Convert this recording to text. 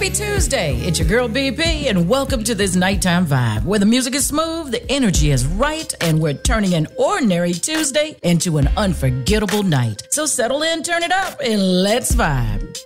Happy Tuesday. It's your girl BP, and welcome to this nighttime vibe where the music is smooth, the energy is right, and we're turning an ordinary Tuesday into an unforgettable night. So settle in, turn it up, and let's vibe.